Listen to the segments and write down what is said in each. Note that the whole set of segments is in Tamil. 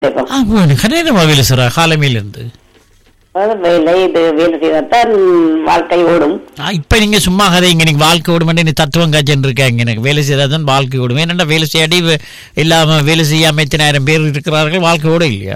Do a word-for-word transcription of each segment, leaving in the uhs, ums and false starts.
கடையில வேலை செய்யறா காலமையில இருந்து வேலை இது வேலை செய்தால்தான் வாழ்க்கை ஓடும். இப்ப நீங்க சும்மா கதைங்க எனக்கு வாழ்க்கை ஓடும் நீ தத்துவம் காய்ச்சல் இருக்காங்க எனக்கு வேலை செய்தாதான் வாழ்க்கை ஓடும். ஏன்னா வேலை செய்யாடி இல்லாம வேலை செய்யாம எத்தனாயிரம் பேர் இருக்கிறார்கள் வாழ்க்கை ஓட இல்லையா?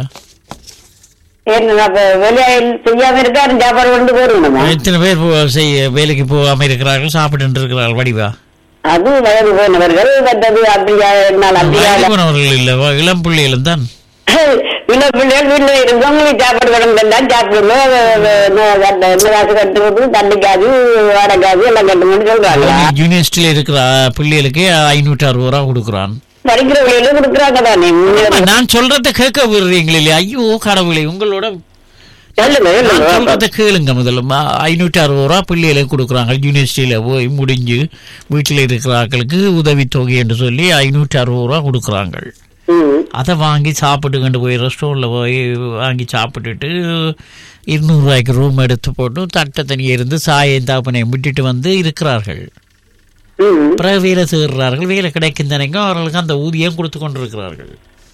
வேலையில் செய்யாம இருக்கா சாப்பாடு கொண்டு போறோம். எத்தனை பேர் செய்ய வேலைக்கு போகாம இருக்கிறார்கள் சாப்பிட்டு இருக்கிறார்கள் வடிவா? அது வயது போனவர்கள் மற்றது அப்படியா போனவர்கள் இல்ல இளம் பிள்ளைகளும் தான். இளம் பிள்ளைகள் வீட்டுல இருந்தவங்களுக்கு சாப்பாடு குழம்பு சாப்பிடணும் கட்டுறது தண்ணிக்காது வாடகாது எல்லாம் கட்டணும்னு சொல்றாங்க. யூனிவர்சிட்டியில இருக்கிற பிள்ளைகளுக்கு ஐநூற்றி அறுபது ரூபா கொடுக்குறான். படிக்கிற பிள்ளைகளும் கொடுக்குறாங்க தானே. நான் சொல்றத கேட்க விடுறீங்களே இல்லையா? ஐயோ கடவுளே உங்களோட சொல்றத கேளுங்க. முதல்ல ஐநூற்றி அறுபது ரூபா பிள்ளைகளுக்கு கொடுக்குறாங்க. யூனிவர்சிட்டியில போய் முடிஞ்சு வீட்டில் இருக்கிறார்களுக்கு உதவித்தொகை என்று சொல்லி ஐநூற்றி அறுபது ரூபா கொடுக்குறாங்க. அதை வாங்கி சாப்பிட்டு கொண்டு போய் ரெஸ்டாரண்ட்ல போய் வாங்கி சாப்பிட்டுட்டு இருநூறு ரூபாய்க்கு ரூம் எடுத்து போட்டு தட்டை தனியே இருந்து சாயம் தாப்பனையும் விட்டுட்டு வந்து இருக்கிறார்கள். பிறகு வேலை செய்கிறார்கள். வேலை கிடைக்கும் தானேங்க அவர்களுக்கு அந்த ஊதியம் கொடுத்து கொண்டிருக்கிறார்கள்.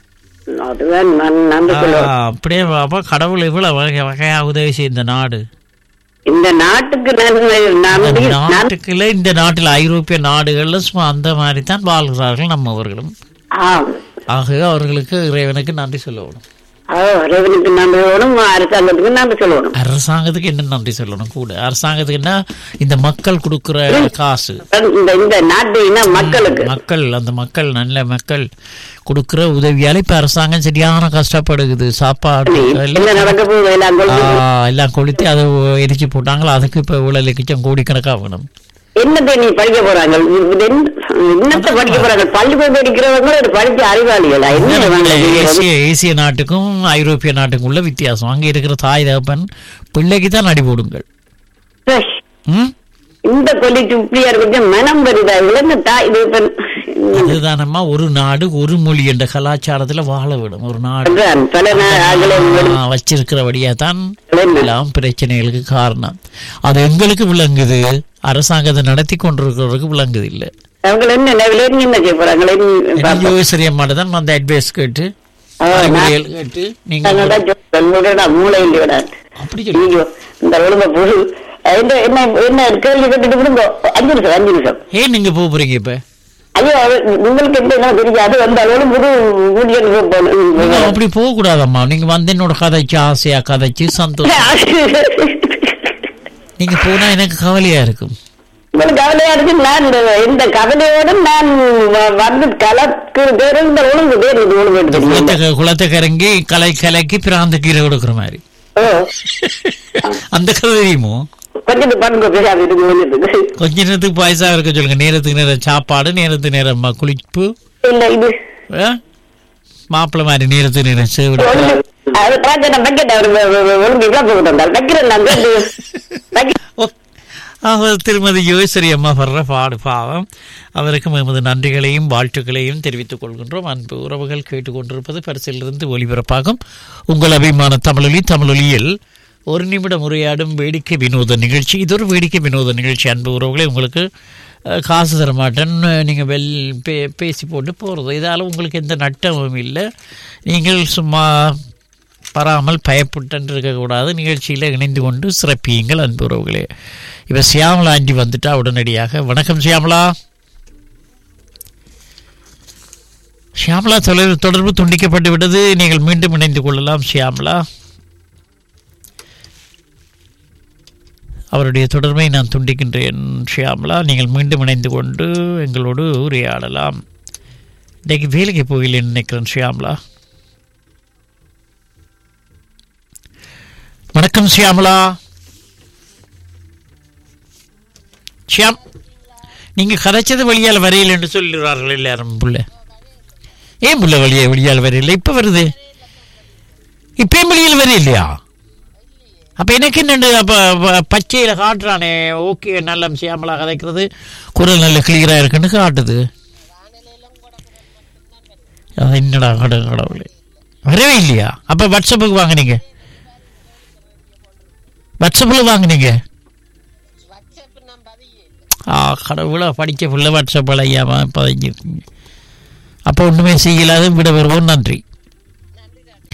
அப்படியே பாப்பா கடவுள் இவ்வளவு வகை வகையா உதவி செய்ய இந்த நாடு இந்த நாட்டுக்கு நாட்டுக்குள்ள இந்த நாட்டில் ஐரோப்பிய நாடுகள்ல சும்மா அந்த மாதிரி தான் வாழ்கிறார்கள் நம்மவர்களும். ஆகவே அவர்களுக்கு இறைவனுக்கு நன்றி சொல்லணும். இறைவனுக்கு நன்றி சொல்லணும். அரசாங்கத்துக்கு நன்றி சொல்லணும். அரசாங்கத்துக்கு என்ன நன்றி சொல்லணும் கூட? அரசாங்கத்துக்கு என்ன இந்த மக்கள் கொடுக்கிற காசு இந்த நாட்டு மக்களுக்கு மக்கள் அந்த மக்கள் நல்ல மக்கள் கொடுக்கிற உதவியால இப்ப அரசாங்கம் சரியான கஷ்டப்படுகுது. சாப்பாடு எல்லாம் கொளுத்தி அதை எரிச்சு போட்டாங்களா? அதுக்கு இப்ப இவ்வளவு லட்சம் கோடிக்கணக்கா வேணும். என்னத்தை நீ படிக்க போறாங்க? என்னத்தை படிக்க போறாங்க? பள்ளி போய் படிக்கிறவங்க படிச்ச அறிவாளிகளா? ஏசிய நாட்டுக்கும் ஐரோப்பிய நாட்டுக்கும் உள்ள வித்தியாசம். அங்க இருக்கிற தாய் தகப்பன் பிள்ளைக்கு தான் அடி போடுங்கள். இந்த கொல்லிட்டு இப்படியா இருக்க மனம் வருதா? இவங்க தாய் தகப்பன் அதுதானம்மா ஒரு நாடு ஒரு மொழி என்ற கலாச்சாரத்துல வாழ விடும். ஒரு நாடு வச்சிருக்கிறபடியா தான் எல்லாம் பிரச்சனைகளுக்கு காரணம். அது எங்களுக்கு விளங்குது, அரசாங்கத்தை நடத்தி கொண்டிருக்கிறவருக்கு விளங்குது இல்ல. யோசரி அம்மாட்டதான் அந்த அட்வைஸ் கேட்டு கேட்டு நீங்க அப்படி ஏன் நீங்க போறீங்க இப்ப? ஐயோ உங்களுக்கு என்ன தெரியாது வந்தாலும் புது ஊழியர் அப்படி போக கூடாதம்மா. நீங்க வந்து என்னோட கதைச்சு ஆசையா கதைச்சு சந்தோஷம் நீங்க போனா எனக்கு கவலையா இருக்கும். உங்களுக்கு கவலையா இருக்கு. நான் இந்த கவலையோடு நான் வந்து கலக்கு குளத்தை கரங்கி கலை கலைக்கு பிராந்த கீரை கொடுக்குற மாதிரி அந்த கதை தெரியுமோ? கொஞ்ச நேரத்துக்கு பாயசா இருக்க சொல்லுங்க. நேரத்துக்கு நேரம் சாப்பாடு, நேரத்துக்கு நேரம் குளிப்பு, மாப்பிள்ள மாதிரி நேரத்துக்கு நேரம் சேவிட. திருமதி யோசரி அம்மா வர்ற பாடு பாவம். அவருக்கும் எமது நன்றிகளையும் வாழ்த்துக்களையும் தெரிவித்துக் கொள்கின்றோம். அன்பு உறவுகள் கேட்டுக்கொண்டிருப்பது பரிசிலிருந்து ஒளிபரப்பாகும் உங்கள் அபிமான தமிழொலி. தமிழொலியில் ஒரு நிமிடம் உரையாடும் வேடிக்கை வினோத நிகழ்ச்சி. இது ஒரு வேடிக்கை வினோத நிகழ்ச்சி. அன்பு உறவுகளை உங்களுக்கு காசு தர மாட்டேன் நீங்கள் வெல் பே பேசி போட்டு போகிறது. இதால் உங்களுக்கு எந்த நட்டமும் இல்லை. நீங்கள் சும்மா பராமல் பயப்பட்டு இருக்கக்கூடாது. நிகழ்ச்சியில் இணைந்து கொண்டு சிறப்பியுங்கள் அன்பு உறவுகளே. இப்போ சியாமலா ஆண்டி வந்துட்டா உடனடியாக வணக்கம் சியாமலா. சியாமலா தொலைவு தொடர்பு துண்டிக்கப்பட்டு விட்டது. நீங்கள் மீண்டும் இணைந்து கொள்ளலாம் சியாமலா. அவருடைய தொடர்பை நான் துண்டிக்கின்றேன் ஷியாமலா. நீங்கள் மீண்டும் இணைந்து கொண்டு எங்களோடு உரையாடலாம். இன்றைக்கு வேலைக்கு போகலன்னு நினைக்கிறேன் ஷியாமலா. வணக்கம் ஷியாமலா. ஷியாம் நீங்கள் கதைச்சது வழியால் வரையில் என்று சொல்லுறார்கள் எல்லாரும். புள்ள ஏன் புள்ள வழியா வழியால் வரையில் இப்போ வருது? இப்பயும் வழியில் வரையில்லையா? அப்போ எனக்கு என்ன அப்போ பச்சையில் காட்டுறானே ஓகே நல்ல சியாமலா கதைக்கிறது குரல் நல்ல கிளியராக இருக்குன்னு காட்டுது. என்னடா கட கடவுளே வரவே இல்லையா? அப்போ வாட்ஸ்அப்புக்கு வாங்கினீங்க? வாட்ஸ்அப்பில் வாங்கினீங்க? ஆ கடவுளை படிக்க ஃபுல்ல வாட்ஸ்அப்பில் ஐயாமா பதிஞ்சிருக்கீங்க. அப்போ ஒன்றுமே செய்யலாத விட வருவோம். நன்றி.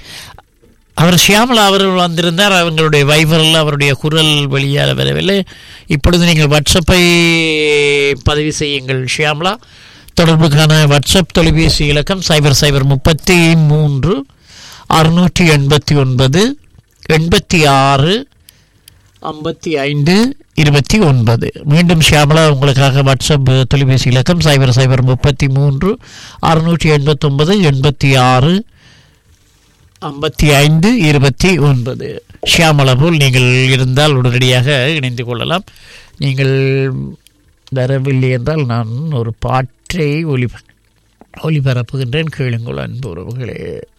அவர் ஷியாமலா அவர்கள் வந்திருந்தார். அவங்களுடைய வைபரில் அவருடைய குரல் வெளியாக வரவில்லை. இப்பொழுது நீங்கள் வாட்ஸ்அப்பை பதிவு செய்யுங்கள் ஷியாமலா. தொடர்புக்கான வாட்ஸ்அப் தொலைபேசி இலக்கம் சைபர் சைபர் முப்பத்தி மூன்று அறுநூற்றி எண்பத்தி ஒன்பது எண்பத்தி ஆறு ஐம்பத்தி ஐந்து இருபத்தி ஒன்பது. மீண்டும் ஷியாமலா உங்களுக்காக வாட்ஸ்அப் தொலைபேசி இலக்கம் சைபர் சைபர் முப்பத்தி மூன்று அறுநூற்றி எண்பத்தி ஒன்பது எண்பத்தி ஆறு ஐம்பத்தி ஐந்து இருபத்தி ஒன்பது. ஷியாமலா போல் நீங்கள் இருந்தால் உடனடியாக இணைந்து கொள்ளலாம். நீங்கள் வரவில்லை என்றால் நான் ஒரு பாட்டை ஒளி ஒளிபரப்புகின்றேன். கேளுங்கள் அன்பு உறவுகளே.